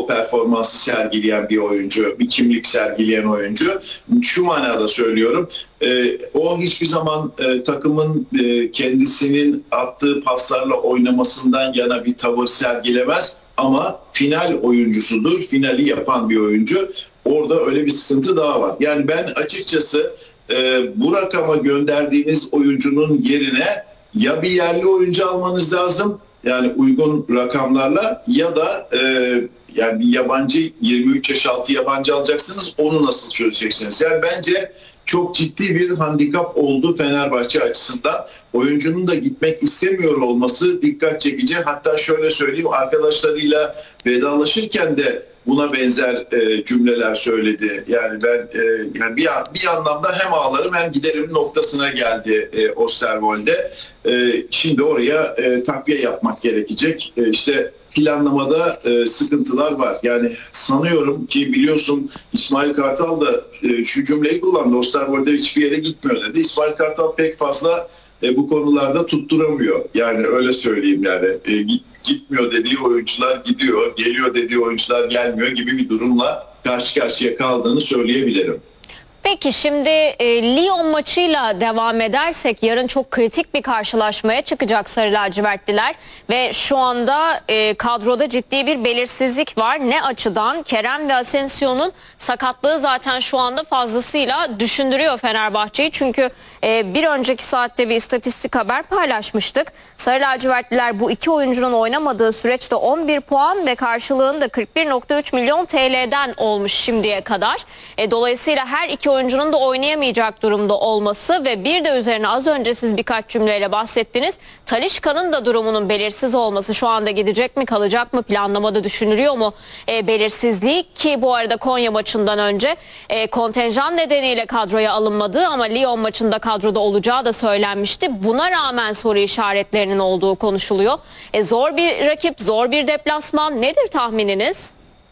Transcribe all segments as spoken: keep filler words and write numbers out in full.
o performansı sergileyen bir oyuncu, bir kimlik sergileyen oyuncu. Şu manada söylüyorum, e, o hiçbir zaman e, takımın e, kendisinin attığı paslarla oynamasından yana bir tavır sergilemez. Ama final oyuncusudur, finali yapan bir oyuncu. Orada öyle bir sıkıntı daha var. Yani ben açıkçası e, bu rakama gönderdiğiniz oyuncunun yerine ya bir yerli oyuncu almanız lazım, yani uygun rakamlarla, ya da e, yani bir yabancı, yirmi üç yaş altı yabancı alacaksınız, onu nasıl çözeceksiniz? Yani bence çok ciddi bir handikap oldu Fenerbahçe açısından. Oyuncunun da gitmek istemiyor olması dikkat çekici. Hatta şöyle söyleyeyim, arkadaşlarıyla vedalaşırken de buna benzer e, cümleler söyledi. Yani ben e, yani bir, bir anlamda hem ağlarım hem giderim noktasına geldi e, Osterwolde. E, şimdi oraya e, takviye yapmak gerekecek. E, işte planlamada e, sıkıntılar var. Yani sanıyorum ki, biliyorsun, İsmail Kartal da e, şu cümleyi kullandı. Osterwolde hiçbir yere gitmiyor dedi. İsmail Kartal pek fazla e, bu konularda tutturamıyor. Yani öyle söyleyeyim yani. E, git, gitmiyor dediği oyuncular gidiyor, geliyor dediği oyuncular gelmiyor gibi bir durumla karşı karşıya kaldığını söyleyebilirim. Peki şimdi e, Lyon maçıyla devam edersek, yarın çok kritik bir karşılaşmaya çıkacak Sarı Lacivertliler ve şu anda e, kadroda ciddi bir belirsizlik var. Ne açıdan? Kerem ve Asensio'nun sakatlığı zaten şu anda fazlasıyla düşündürüyor Fenerbahçe'yi. Çünkü e, bir önceki saatte bir istatistik haber paylaşmıştık. Sarı Lacivertliler bu iki oyuncunun oynamadığı süreçte on bir puan ve karşılığında kırk bir nokta üç milyon T L'den olmuş şimdiye kadar. E, dolayısıyla her iki oyuncunun da oynayamayacak durumda olması ve bir de üzerine az önce siz birkaç cümleyle bahsettiniz, Talisca'nın da durumunun belirsiz olması, şu anda gidecek mi, kalacak mı, planlamada düşünülüyor mu e, belirsizliği, ki bu arada Konya maçından önce e, kontenjan nedeniyle kadroya alınmadığı ama Lyon maçında kadroda olacağı da söylenmişti. Buna rağmen soru işaretlerinin olduğu konuşuluyor. E, zor bir rakip, zor bir deplasman. Nedir tahmininiz?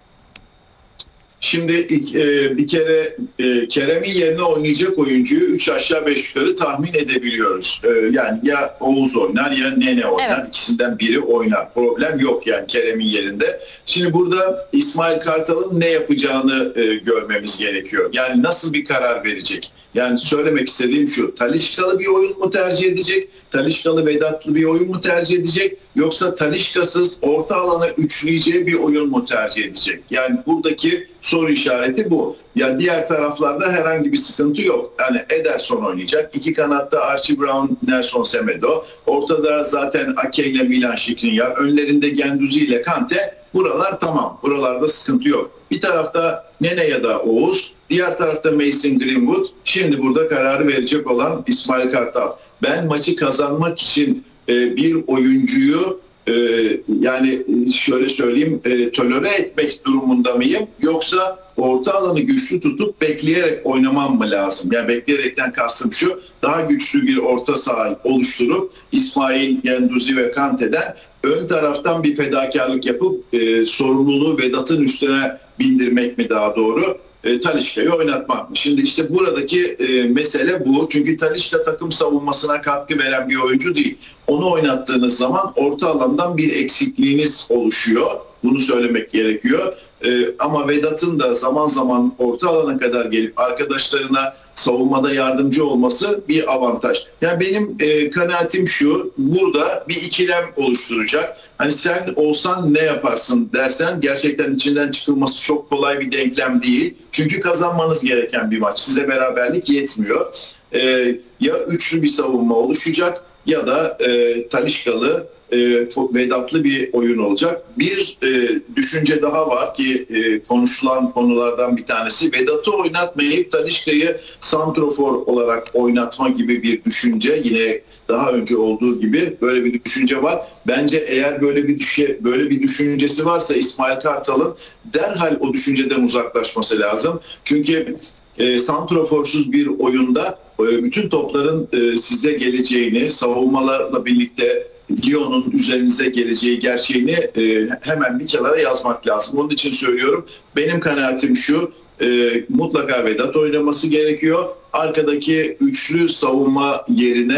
Şimdi e, bir kere e, Kerem'in yerine oynayacak oyuncuyu üç aşağı beş yukarı tahmin edebiliyoruz. E, yani ya Oğuz oynar ya Nene oynar. Evet. İkisinden biri oynar. Problem yok yani Kerem'in yerinde. Şimdi burada İsmail Kartal'ın ne yapacağını e, görmemiz gerekiyor. Yani nasıl bir karar verecek? Yani söylemek istediğim şu: Taliscalı bir oyun mu tercih edecek? Taliscalı Vedatlı bir oyun mu tercih edecek? Yoksa Taliscasız orta alana üçleyeceği bir oyun mu tercih edecek? Yani buradaki soru işareti bu. Yani diğer taraflarda herhangi bir sıkıntı yok. Yani Ederson oynayacak. İki kanatta Archie Brown, Nelson Semedo. Ortada zaten Ake ile Milan Skriniar. Önlerinde Guendouzi ile Kante. Buralar tamam. Buralarda sıkıntı yok. Bir tarafta Nene ya da Oğuz. Diğer tarafta Mason Greenwood. Şimdi burada kararı verecek olan İsmail Kartal. Ben maçı kazanmak için e, bir oyuncuyu e, yani şöyle söyleyeyim e, tolere etmek durumunda mıyım? Yoksa orta alanı güçlü tutup bekleyerek oynamam mı lazım? Yani bekleyerekten kastım şu: daha güçlü bir orta saha oluşturup İsmail, Guendouzi ve Kante'den ön taraftan bir fedakarlık yapıp e, sorumluluğu Vedat'ın üstüne bindirmek mi daha doğru? E, Talisca'yı oynatmak mı? Şimdi işte buradaki e, mesele bu. Çünkü Talisca takım savunmasına katkı veren bir oyuncu değil. Onu oynattığınız zaman orta alandan bir eksikliğiniz oluşuyor. Bunu söylemek gerekiyor. E, ama Vedat'ın da zaman zaman orta alana kadar gelip arkadaşlarına savunmada yardımcı olması bir avantaj. Yani benim e, kanaatim şu: burada bir ikilem oluşturacak. Hani sen olsan ne yaparsın dersen, gerçekten içinden çıkılması çok kolay bir denklem değil. Çünkü kazanmanız gereken bir maç. Size beraberlik yetmiyor. E, ya üçlü bir savunma oluşacak ya da e, Taliscalı, E, Vedatlı bir oyun olacak. Bir e, düşünce daha var ki e, konuşulan konulardan bir tanesi: Vedat'ı oynatmayıp Talisca'yı santrofor olarak oynatma gibi bir düşünce. Yine daha önce olduğu gibi böyle bir düşünce var. Bence eğer böyle bir düşe, böyle bir düşüncesi varsa İsmail Kartal'ın derhal o düşünceden uzaklaşması lazım. Çünkü e, santroforsuz bir oyunda e, bütün topların e, size geleceğini, savunmalarla birlikte Lyon'un üzerinize geleceği gerçeğini e, hemen bir kenara yazmak lazım. Onun için söylüyorum, benim kanaatim şu: e, mutlaka Vedat oynaması gerekiyor. Arkadaki üçlü savunma yerine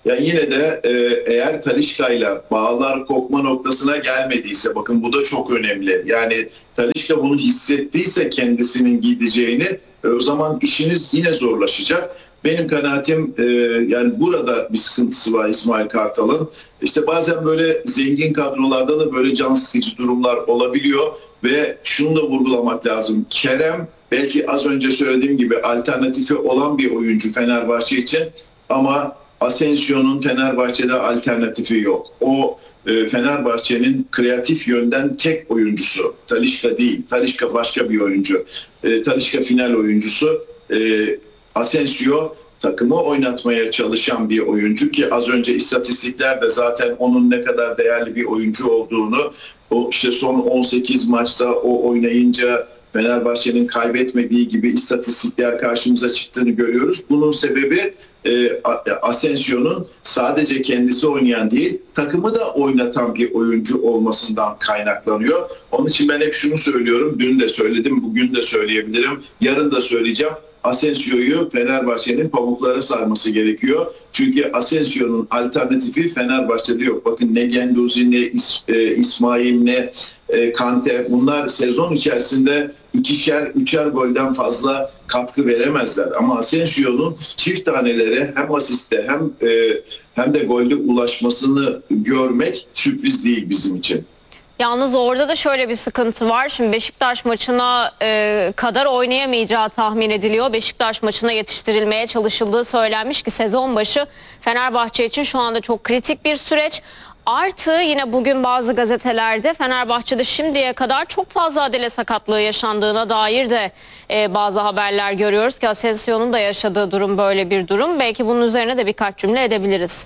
Yani yine de e, eğer Talisca'yla bağlar kopma noktasına gelmediyse, bakın bu da çok önemli. Yani Talisca bunu hissettiyse kendisinin gideceğini, e, o zaman işiniz yine zorlaşacak. Benim kanaatim e, yani burada bir sıkıntısı var İsmail Kartal'ın. İşte bazen böyle zengin kadrolarda da böyle can sıkıcı durumlar olabiliyor ve şunu da vurgulamak lazım. Kerem belki az önce söylediğim gibi alternatifi olan bir oyuncu Fenerbahçe için, ama Asensio'nun Fenerbahçe'de alternatifi yok. O e, Fenerbahçe'nin kreatif yönden tek oyuncusu. Talisca değil. Talisca başka bir oyuncu. E, Talisca final oyuncusu. E, Asensio takımı oynatmaya çalışan bir oyuncu ki az önce istatistikler de zaten onun ne kadar değerli bir oyuncu olduğunu, o işte son on sekiz maçta o oynayınca Fenerbahçe'nin kaybetmediği gibi istatistikler karşımıza çıktığını görüyoruz. Bunun sebebi e, Asensio'nun sadece kendisi oynayan değil, takımı da oynatan bir oyuncu olmasından kaynaklanıyor. Onun için ben hep şunu söylüyorum, dün de söyledim, bugün de söyleyebilirim, yarın da söyleyeceğim. Asensio'yu Fenerbahçe'nin pamuklara sarması gerekiyor. Çünkü Asensio'nun alternatifi Fenerbahçe'de yok. Bakın ne Guendouzi, ne İs, e, İsmail, ne e, Kante, bunlar sezon içerisinde ikişer, üçer golden fazla katkı veremezler. Ama Asensio'nun çift taneleri hem asiste hem e, hem de golde ulaşmasını görmek sürpriz değil bizim için. Yalnız orada da şöyle bir sıkıntı var. Şimdi Beşiktaş maçına e, kadar oynayamayacağı tahmin ediliyor. Beşiktaş maçına yetiştirilmeye çalışıldığı söylenmiş ki sezon başı Fenerbahçe için şu anda çok kritik bir süreç. Artı yine bugün bazı gazetelerde Fenerbahçe'de şimdiye kadar çok fazla adele sakatlığı yaşandığına dair de e, bazı haberler görüyoruz ki Asensio'nun da yaşadığı durum böyle bir durum. Belki bunun üzerine de birkaç cümle edebiliriz.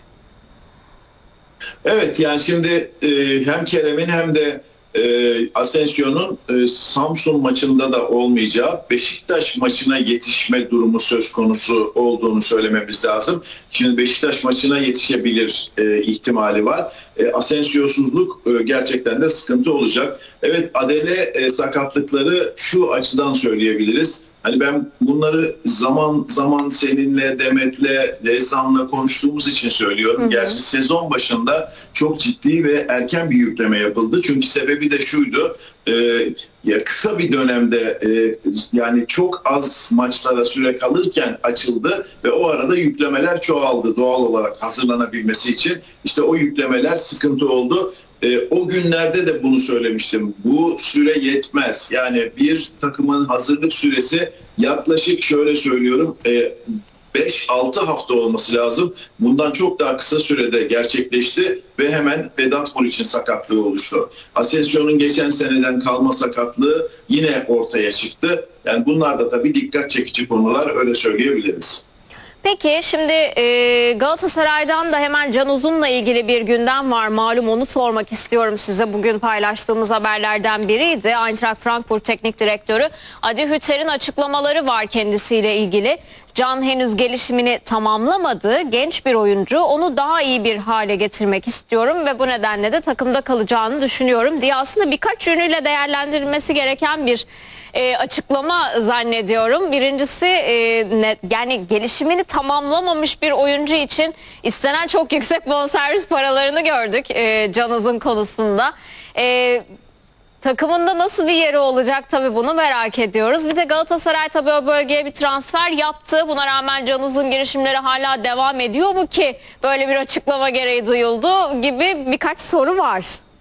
Evet, yani şimdi e, hem Kerem'in hem de e, Asensio'nun e, Samsun maçında da olmayacağı, Beşiktaş maçına yetişme durumu söz konusu olduğunu söylememiz lazım. Şimdi Beşiktaş maçına yetişebilir e, ihtimali var. E, Asensiosuzluk e, gerçekten de sıkıntı olacak. Evet, adele e, sakatlıkları şu açıdan söyleyebiliriz. Hani ben bunları zaman zaman seninle, Demet'le, Leysan'la konuştuğumuz için söylüyorum. Hı hı. Gerçi sezon başında çok ciddi ve erken bir yükleme yapıldı. Çünkü sebebi de şuydu. E, ya kısa bir dönemde e, yani çok az maçlara süre kalırken açıldı ve o arada yüklemeler çoğaldı doğal olarak hazırlanabilmesi için. İşte o yüklemeler sıkıntı oldu. E, o günlerde de bunu söylemiştim. Bu süre yetmez. Yani bir takımın hazırlık süresi yaklaşık şöyle söylüyorum e, beş altı hafta olması lazım. Bundan çok daha kısa sürede gerçekleşti ve hemen Vedat Muriç'in sakatlığı oluştu. Asensio'nun geçen seneden kalma sakatlığı yine ortaya çıktı. Yani bunlar da tabii dikkat çekici konular, öyle söyleyebiliriz. Peki şimdi e, Galatasaray'dan da hemen Can Uzun'la ilgili bir gündem var. Malum, onu sormak istiyorum size. Bugün paylaştığımız haberlerden biriydi. Eintracht Frankfurt Teknik Direktörü Adi Hütter'in açıklamaları var kendisiyle ilgili. Can henüz gelişimini tamamlamadı. Genç bir oyuncu. Onu daha iyi bir hale getirmek istiyorum ve bu nedenle de takımda kalacağını düşünüyorum diye aslında birkaç yönüyle değerlendirilmesi gereken bir e, açıklama zannediyorum. Birincisi e, ne, yani gelişimini tamamlamamış bir oyuncu için istenen çok yüksek bonservis paralarını gördük e, Can Uzun konusunda. E, Takımında nasıl bir yeri olacak, tabii bunu merak ediyoruz. Bir de Galatasaray tabii o bölgeye bir transfer yaptı. Buna rağmen Can Uzun girişimleri hala devam ediyor mu ki böyle bir açıklama gereği duyuldu gibi birkaç soru var.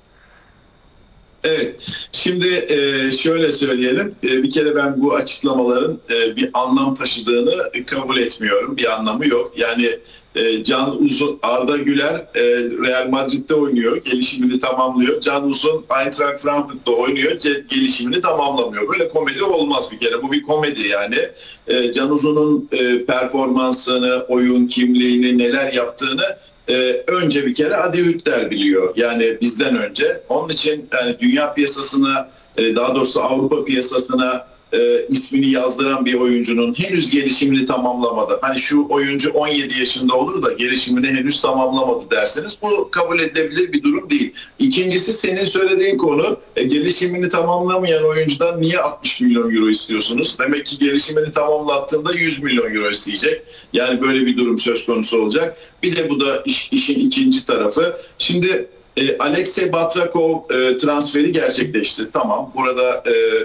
Evet, şimdi şöyle söyleyelim. Bir kere ben bu açıklamaların bir anlam taşıdığını kabul etmiyorum. Bir anlamı yok. Yani Can Uzun, Arda Güler Real Madrid'de oynuyor, gelişimini tamamlıyor. Can Uzun Eintracht Frankfurt'ta oynuyor, gelişimini tamamlamıyor. Böyle komedi olmaz bir kere. Bu bir komedi yani. Can Uzun'un performansını, oyun kimliğini, neler yaptığını önce bir kere Adi Hütter biliyor. Yani bizden önce. Onun için yani dünya piyasasına, daha doğrusu Avrupa piyasasına e, ismini yazdıran bir oyuncunun henüz gelişimini tamamlamadı. Hani şu oyuncu on yedi yaşında olur da gelişimini henüz tamamlamadı derseniz bu kabul edilebilir bir durum değil. İkincisi senin söylediğin konu e, gelişimini tamamlamayan oyuncudan niye altmış milyon euro istiyorsunuz? Demek ki gelişimini tamamlattığında yüz milyon euro isteyecek. Yani böyle bir durum söz konusu olacak. Bir de bu da iş, işin ikinci tarafı. Şimdi e, Alexey Batrakov e, transferi gerçekleşti. Tamam burada e,